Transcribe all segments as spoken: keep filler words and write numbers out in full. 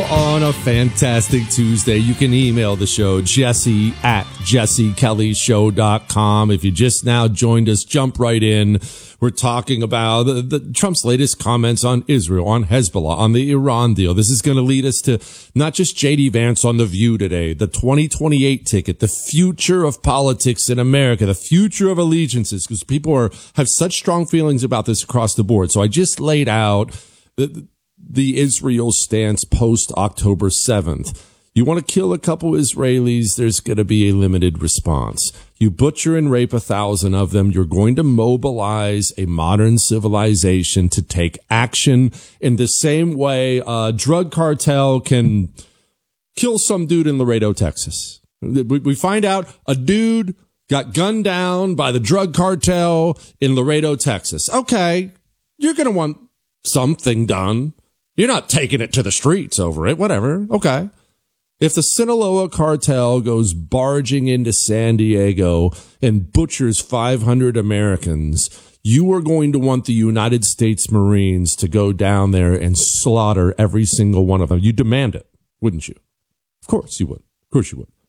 Well, on a fantastic Tuesday, you can email the show, Jesse at jesse kelly show dot com. If you just now joined us, jump right in. We're talking about the, the Trump's latest comments on Israel, on Hezbollah, on the Iran deal. This is going to lead us to not just J D Vance on The View today, the twenty twenty-eight ticket, the future of politics in America, the future of allegiances, because people are have such strong feelings about this across the board. So I just laid out the, the Israel stance post October seventh. You want to kill a couple Israelis, there's going to be a limited response. You butcher and rape a thousand of them, you're going to mobilize a modern civilization to take action in the same way a drug cartel can kill some dude in Laredo, Texas. We find out a dude got gunned down by the drug cartel in Laredo, Texas. Okay, you're going to want something done. You're not taking it to the streets over it, whatever. Okay. If the Sinaloa cartel goes barging into San Diego and butchers five hundred Americans, you are going to want the United States Marines to go down there and slaughter every single one of them. You demand it, wouldn't you? Of course you would. Of course you would.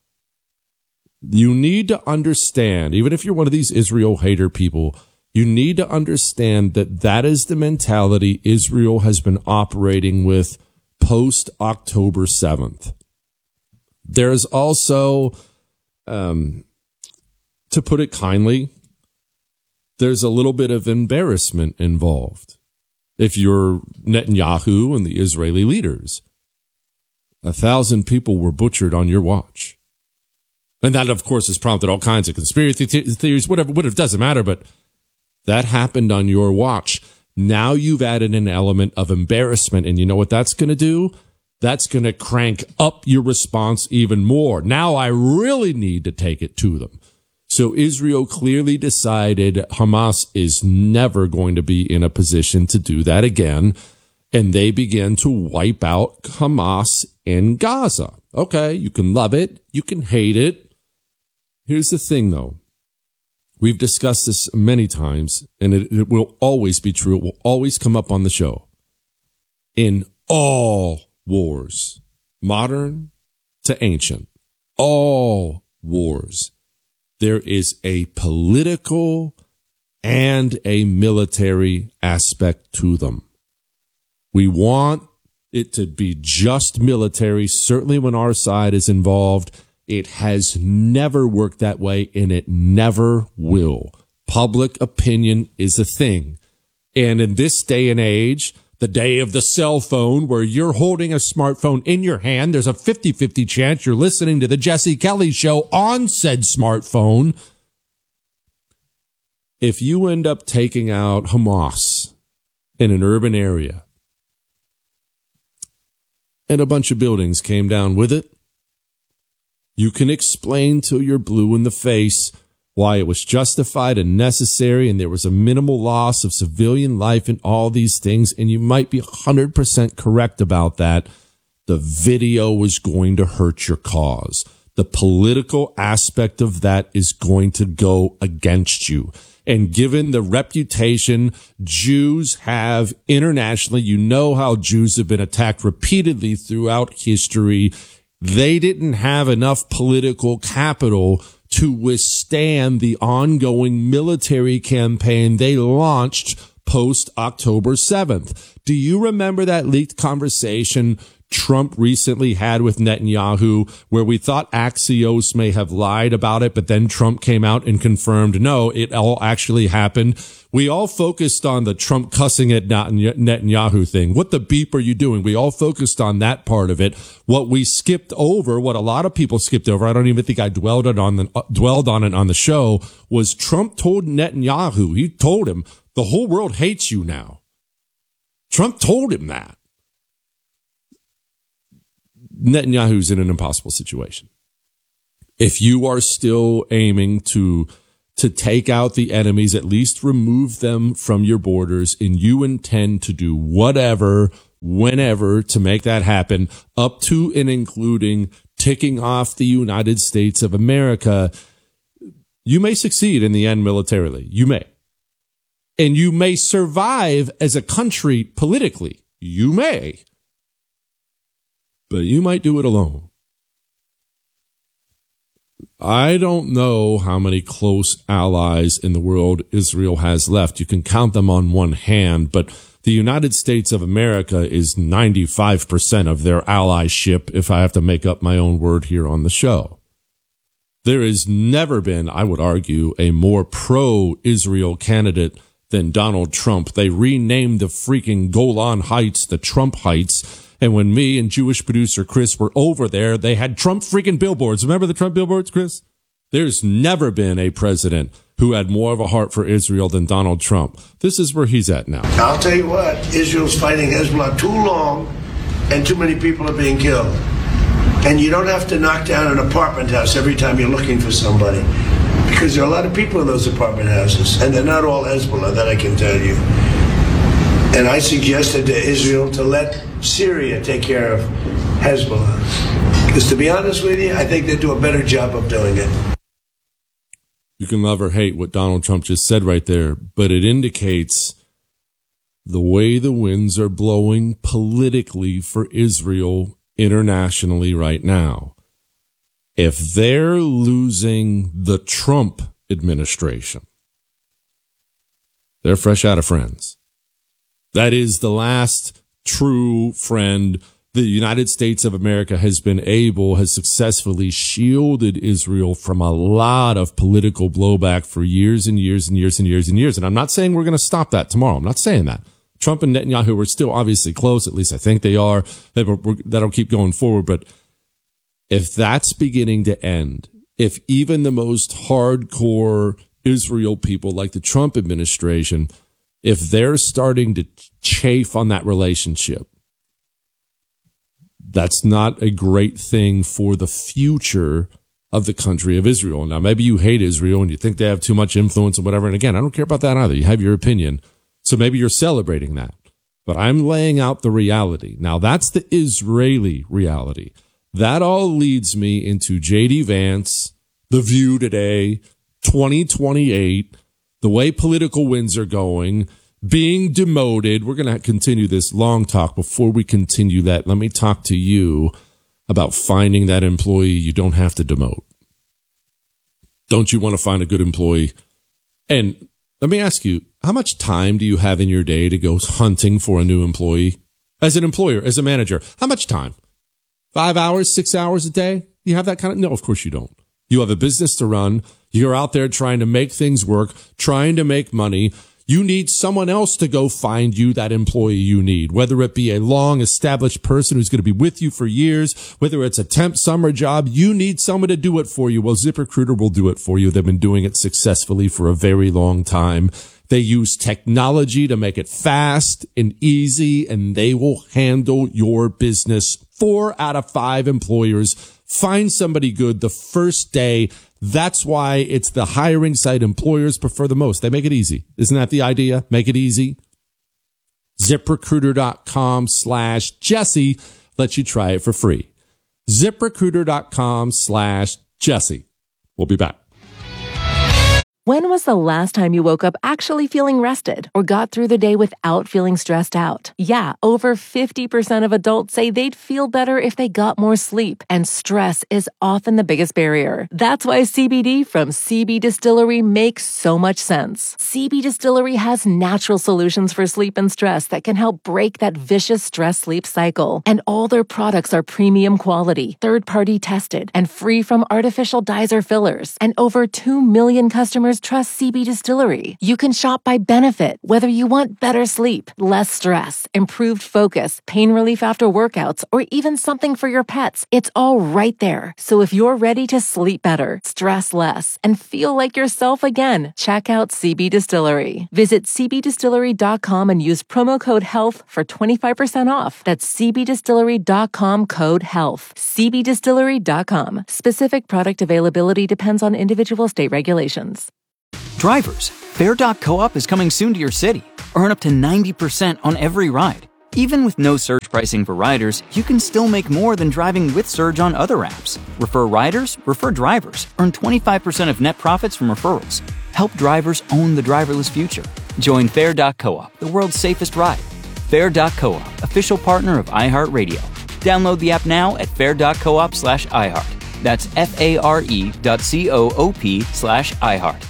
You need to understand, even if you're one of these Israel hater people, you need to understand that that is the mentality Israel has been operating with post October seventh. There's also, um, to put it kindly, there's a little bit of embarrassment involved. If you're Netanyahu and the Israeli leaders, a thousand people were butchered on your watch. And that, of course, has prompted all kinds of conspiracy theories, whatever, whatever, it doesn't matter, but that happened on your watch. Now you've added an element of embarrassment, and you know what that's going to do? That's going to crank up your response even more. Now I really need to take it to them. So Israel clearly decided Hamas is never going to be in a position to do that again. And they began to wipe out Hamas in Gaza. Okay, you can love it. You can hate it. Here's the thing, though. We've discussed this many times, and it, it will always be true. It will always come up on the show. In all wars, modern to ancient, all wars, there is a political and a military aspect to them. We want it to be just military, certainly when our side is involved. It has never worked that way, and it never will. Public opinion is a thing. And in this day and age, the day of the cell phone, where you're holding a smartphone in your hand, there's a fifty-fifty chance you're listening to the Jesse Kelly Show on said smartphone. If you end up taking out Hamas in an urban area, and a bunch of buildings came down with it, you can explain till you're blue in the face why it was justified and necessary, and there was a minimal loss of civilian life and all these things, and you might be one hundred percent correct about that. The video was going to hurt your cause. The political aspect of that is going to go against you. And given the reputation Jews have internationally, you know how Jews have been attacked repeatedly throughout history. They didn't have enough political capital to withstand the ongoing military campaign they launched post October seventh. Do you remember that leaked conversation Trump recently had with Netanyahu, where we thought Axios may have lied about it, but then Trump came out and confirmed, no, it all actually happened? We all focused on the Trump cussing at Netanyahu thing. What the beep are you doing? We all focused on that part of it. What we skipped over, what a lot of people skipped over, I don't even think I dwelled on the, uh, dwelled on it on the show, was Trump told Netanyahu, he told him, the whole world hates you now. Trump told him that. Netanyahu's in an impossible situation. If you are still aiming to to take out the enemies, at least remove them from your borders, and you intend to do whatever, whenever to make that happen, up to and including ticking off the United States of America, you may succeed in the end militarily. You may. And you may survive as a country politically. You may. but you might do it alone. I don't know how many close allies in the world Israel has left. You can count them on one hand, but the United States of America is ninety-five percent of their allyship, if I have to make up my own word here on the show. There has never been, I would argue, a more pro-Israel candidate than Donald Trump. They renamed the freaking Golan Heights the Trump Heights. And when me and Jewish producer Chris were over there, they had Trump freaking billboards. Remember the Trump billboards, Chris? There's never been a president who had more of a heart for Israel than Donald Trump. This is where he's at now. I'll tell you what, Israel's fighting Hezbollah too long and too many people are being killed. And you don't have to knock down an apartment house every time you're looking for somebody, because there are a lot of people in those apartment houses, and they're not all Hezbollah, that I can tell you. And I suggested to Israel to let Syria take care of Hezbollah. Because to be honest with you, I think they do a better job of doing it. You can love or hate what Donald Trump just said right there, but it indicates the way the winds are blowing politically for Israel internationally right now. If they're losing the Trump administration, they're fresh out of friends. That is the last true friend the United States of America has been able, has successfully shielded Israel from a lot of political blowback for years and years and years and years and years. And I'm not saying we're going to stop that tomorrow. I'm not saying that. Trump and Netanyahu are still obviously close. At least I think they are. That'll keep going forward. But if that's beginning to end, if even the most hardcore Israel people like the Trump administration, if they're starting to chafe on that relationship, that's not a great thing for the future of the country of Israel. Now, maybe you hate Israel and you think they have too much influence or whatever. And again, I don't care about that either. You have your opinion. So maybe you're celebrating that. But I'm laying out the reality. Now, that's the Israeli reality. That all leads me into J D Vance, The View today, twenty twenty-eight, the way political winds are going, being demoted. We're going to continue this long talk. Before we continue that, let me talk to you about finding that employee you don't have to demote. Don't you want to find a good employee? And let me ask you, how much time do you have in your day to go hunting for a new employee? As an employer, as a manager, how much time? Five hours, six hours a day? You have that kind of, no, of course you don't. You have a business to run. You're out there trying to make things work, trying to make money. You need someone else to go find you that employee you need, whether it be a long established person who's going to be with you for years, whether it's a temp summer job, you need someone to do it for you. Well, ZipRecruiter will do it for you. They've been doing it successfully for a very long time. They use technology to make it fast and easy, and they will handle your business. Four out of five employers find somebody good the first day. That's why it's the hiring site employers prefer the most. They make it easy. Isn't that the idea? Make it easy. ZipRecruiter.com slash Jesse lets you try it for free. ZipRecruiter.com slash Jesse. We'll be back. When was the last time you woke up actually feeling rested or got through the day without feeling stressed out? Yeah, over fifty percent of adults say they'd feel better if they got more sleep, and stress is often the biggest barrier. That's why C B D from C B Distillery makes so much sense. C B Distillery has natural solutions for sleep and stress that can help break that vicious stress-sleep cycle. And all their products are premium quality, third-party tested, and free from artificial dyes or fillers. And over two million customers trust C B Distillery. You can shop by benefit, whether you want better sleep, less stress, improved focus, pain relief after workouts, or even something for your pets. It's all right there. So if you're ready to sleep better, stress less, and feel like yourself again, check out C B Distillery. Visit C B distillery dot com and use promo code HEALTH for twenty-five percent off. That's C B distillery dot com code HEALTH. C B distillery dot com. Specific product availability depends on individual state regulations. Drivers, Fare dot coop is coming soon to your city. Earn up to ninety percent on every ride. Even with no surge pricing for riders, you can still make more than driving with Surge on other apps. Refer riders, refer drivers. Earn twenty-five percent of net profits from referrals. Help drivers own the driverless future. Join Fare dot coop, the world's safest ride. Fare dot coop, official partner of iHeartRadio. Download the app now at fair.coop slash iHeart. That's F-A-R-E dot C-O-O-P slash iHeart.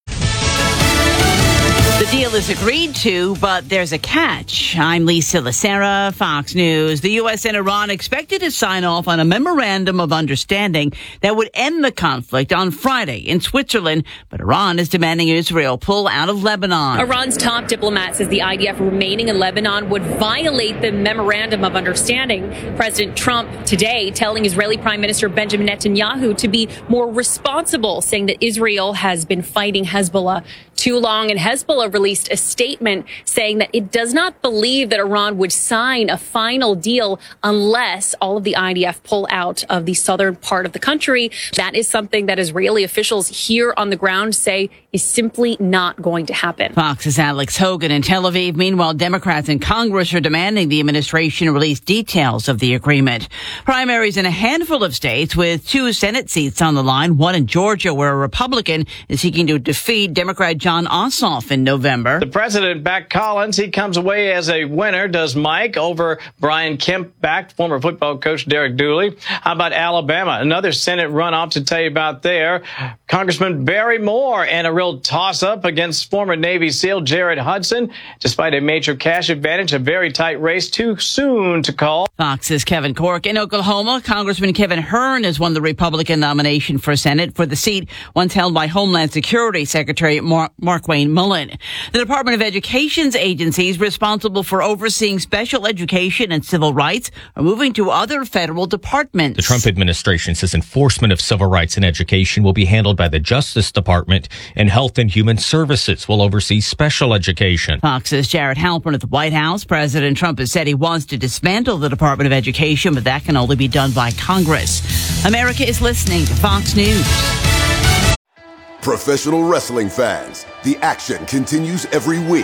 The deal is agreed to, but there's a catch. I'm Lisa Lacera, Fox News. The U S and Iran expected to sign off on a memorandum of understanding that would end the conflict on Friday in Switzerland, but Iran is demanding Israel pull out of Lebanon. Iran's top diplomat says the I D F remaining in Lebanon would violate the memorandum of understanding. President Trump today telling Israeli Prime Minister Benjamin Netanyahu to be more responsible, saying that Israel has been fighting Hezbollah too long, and Hezbollah released a statement saying that it does not believe that Iran would sign a final deal unless all of the I D F pull out of the southern part of the country. That is something that Israeli officials here on the ground say is simply not going to happen. Fox's Alex Hogan in Tel Aviv. Meanwhile, Democrats in Congress are demanding the administration release details of the agreement. Primaries in a handful of states with two Senate seats on the line, one in Georgia where a Republican is seeking to defeat Democrat John Ossoff in November. The president-backed Collins, he comes away as a winner, does Mike, over Brian Kemp-backed former football coach Derek Dooley. How about Alabama? Another Senate runoff to tell you about there. Congressman Barry Moore and a real toss-up against former Navy SEAL Jared Hudson. Despite a major cash advantage, a very tight race, too soon to call. Fox's Kevin Corke. In Oklahoma, Congressman Kevin Hern has won the Republican nomination for Senate for the seat once held by Homeland Security Secretary Mark Markwayne Mullin. The Department of Education's agencies responsible for overseeing special education and civil rights are moving to other federal departments. The Trump administration says enforcement of civil rights in education will be handled by the Justice Department, and Health and Human Services will oversee special education. Fox's Jared Halpern at the White House. President Trump has said he wants to dismantle the Department of Education, but that can only be done by Congress. America is listening to Fox News. Professional wrestling fans, the action continues every week.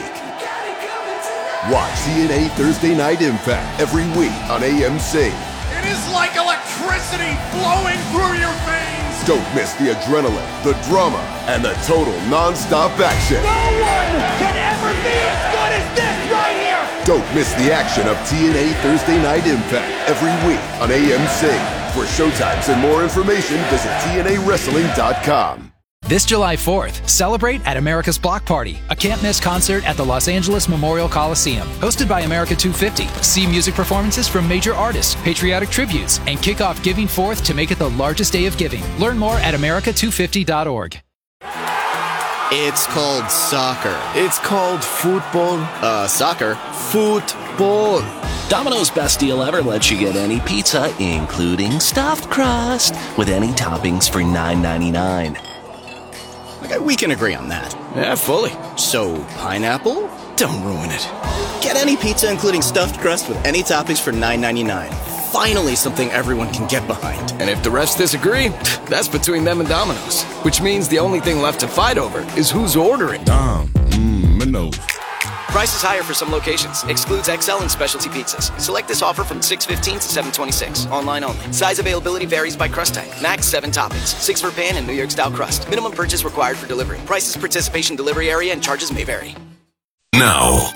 Watch T N A Thursday Night Impact every week on A M C. It is like electricity flowing through your veins. Don't miss the adrenaline, the drama, and the total non-stop action. No one can ever be as good as this right here. Don't miss the action of T N A Thursday Night Impact every week on A M C. For showtimes and more information, visit T N A wrestling dot com. This July fourth, celebrate at America's Block Party, a can't-miss concert at the Los Angeles Memorial Coliseum. Hosted by America two fifty, see music performances from major artists, patriotic tributes, and kick off Giving Fourth to make it the largest day of giving. Learn more at America two fifty dot org. It's called soccer. It's called football. Uh, soccer. Football. Domino's Best Deal Ever lets you get any pizza, including stuffed crust, with any toppings for nine ninety-nine. Okay, we can agree on that. Yeah, fully. So, pineapple? Don't ruin it. Get any pizza including stuffed crust with any toppings for nine ninety-nine. Finally something everyone can get behind. And if the rest disagree, that's between them and Domino's. Which means the only thing left to fight over is who's ordering. Dom, mmm, Minos. Price is higher for some locations. Excludes X L and specialty pizzas. Select this offer from six fifteen to seven twenty-six. Online only. Size availability varies by crust type. Max seven toppings. Six for pan and New York style crust. Minimum purchase required for delivery. Prices, participation, delivery area, and charges may vary. Now.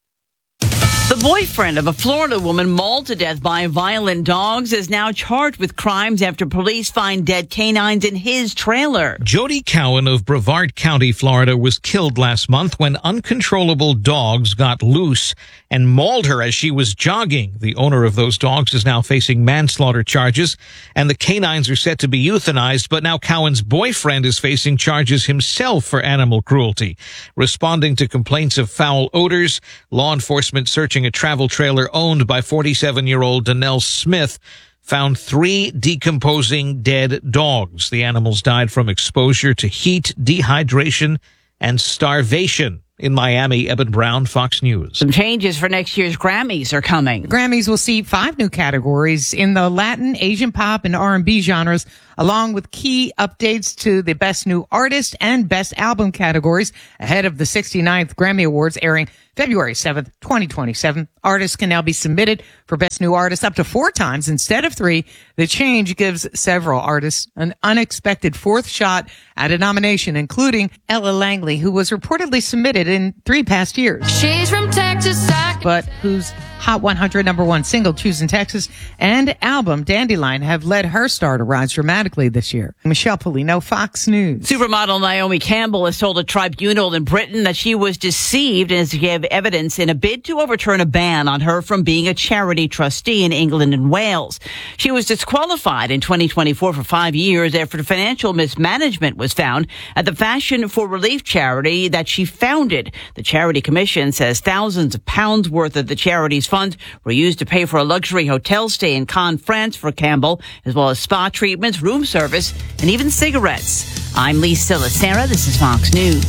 The boyfriend of a Florida woman mauled to death by violent dogs is now charged with crimes after police find dead canines in his trailer. Jody Cowan of Brevard County, Florida, was killed last month when uncontrollable dogs got loose and mauled her as she was jogging. The owner of those dogs is now facing manslaughter charges, and the canines are set to be euthanized, but now Cowan's boyfriend is facing charges himself for animal cruelty. Responding to complaints of foul odors, law enforcement searching a travel trailer owned by forty-seven-year-old Danelle Smith found three decomposing dead dogs. The animals died from exposure to heat, dehydration, and starvation. In Miami, Eben Brown, Fox News. Some changes for next year's Grammys are coming. The Grammys will see five new categories in the Latin, Asian pop, and R and B genres, along with key updates to the Best New Artist and Best Album categories ahead of the sixty-ninth Grammy Awards airing February seventh, twenty twenty-seven. Artists can now be submitted for Best New Artist up to four times instead of three. The change gives several artists an unexpected fourth shot at a nomination, including Ella Langley, who was reportedly submitted in three past years. She's from Texas, but whose Hot one hundred number one single, Choosing Texas, and album Dandelion have led her star to rise dramatically this year. Michelle Polino, Fox News. Supermodel Naomi Campbell has told a tribunal in Britain that she was deceived and has given evidence in a bid to overturn a ban on her from being a charity trustee in England and Wales. She was disqualified in twenty twenty-four for five years after financial mismanagement was found at the Fashion for Relief charity that she founded. The Charity Commission says thousands of pounds worth of the charity's funds were used to pay for a luxury hotel stay in Cannes, France for Campbell, as well as spa treatments, room service, and even cigarettes. I'm Lisa Lacera. This is Fox News.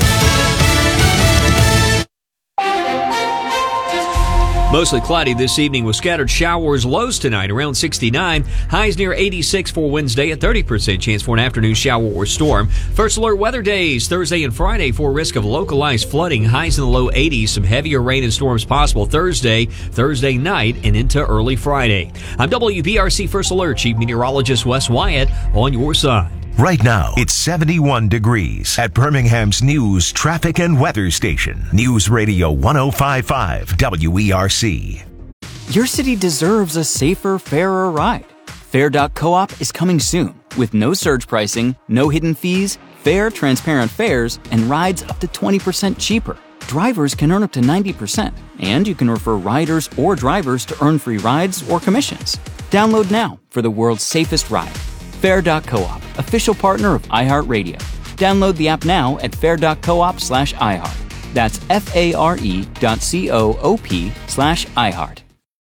Mostly cloudy this evening with scattered showers. Lows tonight around sixty-nine. Highs near eighty-six for Wednesday. A thirty percent chance for an afternoon shower or storm. First alert weather days Thursday and Friday for risk of localized flooding. Highs in the low eighties. Some heavier rain and storms possible Thursday, Thursday night, and into early Friday. I'm W B R C First Alert Chief Meteorologist Wes Wyatt on your side. Right now, it's seventy-one degrees at Birmingham's News, Traffic and Weather Station. News Radio one oh five point five W E R C. Your city deserves a safer, fairer ride. Fair dot coop is coming soon with no surge pricing, no hidden fees, fair, transparent fares, and rides up to twenty percent cheaper. Drivers can earn up to ninety percent, and you can refer riders or drivers to earn free rides or commissions. Download now for the world's safest ride. Fair dot coop, official partner of iHeartRadio. Download the app now at fair dot coop slash iHeart. That's F-A-R-E dot C-O-O-P slash iHeart.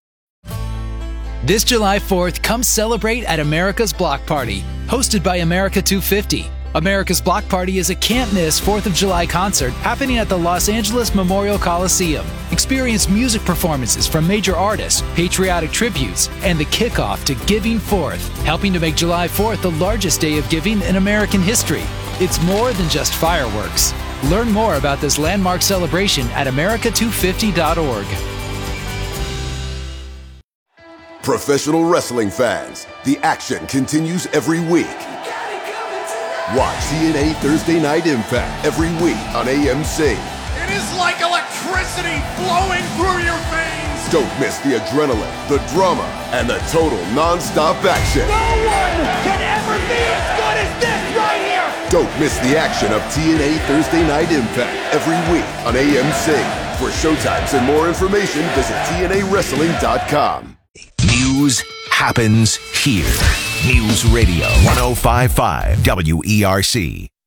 This July fourth, come celebrate at America's Block Party, hosted by America two fifty. America's Block Party is a can't-miss fourth of July concert happening at the Los Angeles Memorial Coliseum. Experience music performances from major artists, patriotic tributes, and the kickoff to Giving Forth, helping to make July fourth the largest day of giving in American history. It's more than just fireworks. Learn more about this landmark celebration at America two fifty dot org. Professional wrestling fans, the action continues every week. Watch T N A Thursday Night Impact every week on A M C. It is like electricity flowing through your veins. Don't miss the adrenaline, the drama, and the total non-stop action. No one can ever be as good as this right here. Don't miss the action of T N A Thursday Night Impact every week on A M C. For showtimes and more information, visit T N A wrestling dot com. News happens here. News Radio one oh five point five W E R C.